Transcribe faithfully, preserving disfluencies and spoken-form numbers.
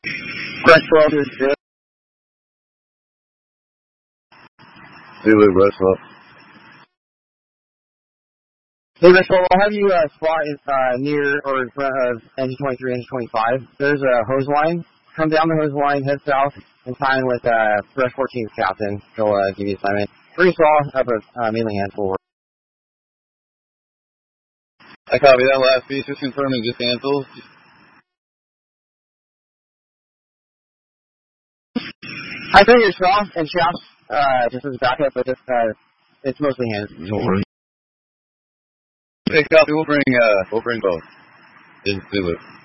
Fresh twelve is good. Zulu, Russell. Hey, Russell, I'll have you uh, spot uh, near or in front of N G twenty-three, N G twenty-five. There's a hose line. Come down the hose line, head south, and time with uh, Fresh fourteen's captain. He'll uh, give you assignment. Pretty small, up a uh, mainly handful. I copy that last piece. Just confirming, just handles. I think you're strong and shafts uh, just as backup, but just, uh, it's mostly hands. Hey, copy. We'll bring uh, we'll bring both in Zulu.